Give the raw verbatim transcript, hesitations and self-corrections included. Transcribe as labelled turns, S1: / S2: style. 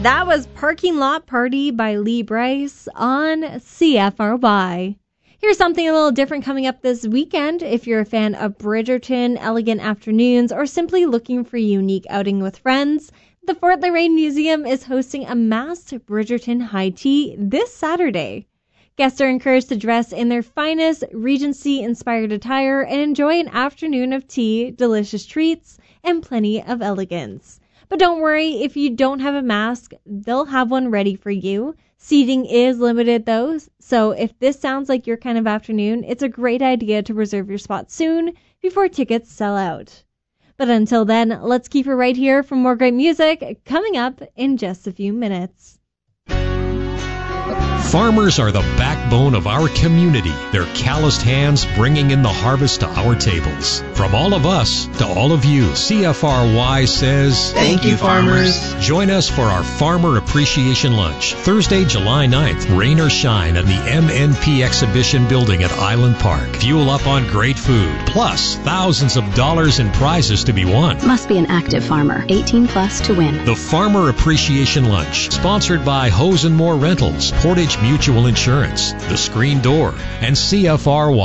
S1: That was Parking Lot Party by Lee Brice on C F R Y. Here's something a little different coming up this weekend. If you're a fan of Bridgerton, Elegant Afternoons, or simply looking for a unique outing with friends, the Fort Lorraine Museum is hosting a masked Bridgerton high tea this Saturday. Guests are encouraged to dress in their finest Regency-inspired attire and enjoy an afternoon of tea, delicious treats, and plenty of elegance. But don't worry, if you don't have a mask, they'll have one ready for you. Seating is limited though, so if this sounds like your kind of afternoon, it's a great idea to reserve your spot soon before tickets sell out. But until then, let's keep it right here for more great music coming up in just a few minutes.
S2: Farmers are the backbone of our community. Their calloused hands bringing in the harvest to our tables. From all of us to all of you, C F R Y says,
S3: thank you, farmers.
S2: Join us for our Farmer Appreciation Lunch, Thursday, July ninth, rain or shine, at the M N P Exhibition Building at Island Park. Fuel up on great food, plus thousands of dollars in prizes to be won.
S4: Must be an active farmer, eighteen plus to win.
S2: The Farmer Appreciation Lunch, sponsored by Hose and More Rentals, Portage Mutual Insurance, The Screen Door, and C F R Y.